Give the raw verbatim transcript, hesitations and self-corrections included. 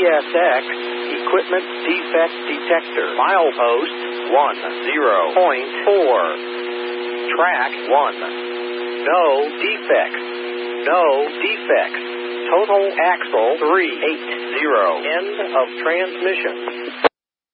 S X, equipment defect detector, milepost one zero point four, track one, no defects, no defects, total axle three eighty, end of transmission.